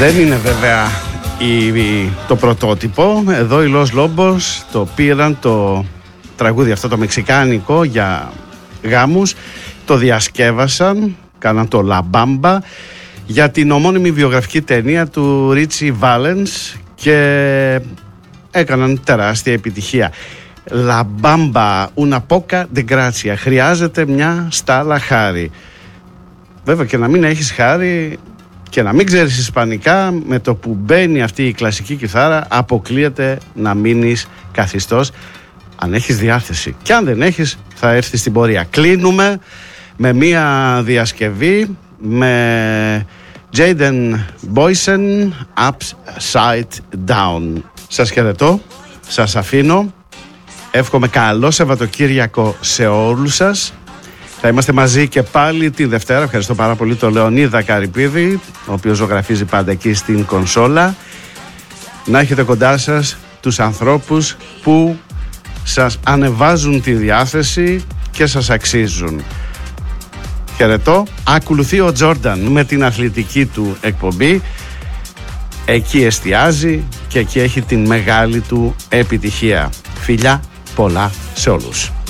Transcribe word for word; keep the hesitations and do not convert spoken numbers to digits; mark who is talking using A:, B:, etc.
A: Δεν είναι βέβαια η, το πρωτότυπο. Εδώ οι Los Lobos το πήραν το τραγούδι αυτό το μεξικάνικο για γάμους, το διασκεύασαν, κάναν το La Bamba για την ομώνυμη βιογραφική ταινία του Ρίτσι Βάλενς και έκαναν τεράστια επιτυχία. La Bamba, una poca de gracia. Χρειάζεται μια στάλα χάρη. Βέβαια και να μην έχεις χάρη και να μην ξέρεις ισπανικά, με το που μπαίνει αυτή η κλασική κιθάρα αποκλείεται να μείνεις καθιστός, αν έχεις διάθεση. Και αν δεν έχεις θα έρθει στην πορεία. Κλείνουμε με μια διασκευή με Jaden Boysen, Upside Down. Σας χαιρετώ, σας αφήνω. Εύχομαι καλό Σαββατοκύριακο σε όλους σας. Θα είμαστε μαζί και πάλι τη Δευτέρα. Ευχαριστώ πάρα πολύ τον Λεωνίδα Καρυπίδη, ο οποίος ζωγραφίζει πάντα εκεί στην κονσόλα. Να έχετε κοντά σας τους ανθρώπους που σας ανεβάζουν τη διάθεση και σας αξίζουν. Χαιρετώ. Ακολουθεί ο Τζόρνταν με την αθλητική του εκπομπή. Εκεί εστιάζει και εκεί έχει την μεγάλη του επιτυχία. Φιλιά πολλά σε όλους.